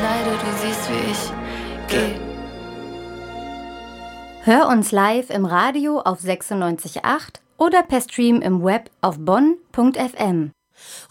leide, du siehst, wie ich geh. Hör uns live im Radio auf 96.8 oder per Stream im Web auf bonn.fm.